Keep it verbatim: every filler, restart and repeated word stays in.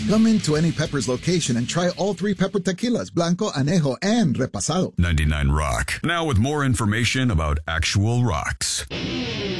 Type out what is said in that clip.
Come into any Pepper's location and try all three Pepper tequilas, Blanco, Anejo, and Repasado. ninety-nine Rock. Now with more information about actual rocks.